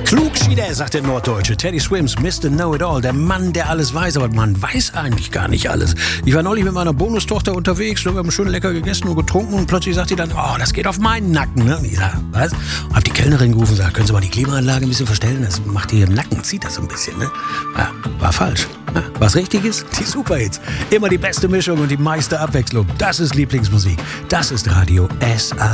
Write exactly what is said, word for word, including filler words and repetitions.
Klugschieder, sagt der Norddeutsche. Teddy Swims, Mister Know-It-All, der Mann, der alles weiß, aber man weiß eigentlich gar nicht alles. Ich war neulich mit meiner Bonustochter unterwegs, wir haben schön lecker gegessen und getrunken und plötzlich sagt sie dann, oh, das geht auf meinen Nacken. Ne? Und ich sag, was? Und hab die Kellnerin gerufen und gesagt, können Sie mal die Klimaanlage ein bisschen verstellen? Das macht hier im Nacken, zieht das so ein bisschen. Ne? Ja, war falsch. Ja, was richtig ist, die Superhits. Immer die beste Mischung und die meiste Abwechslung. Das ist Lieblingsmusik. Das ist Radio S A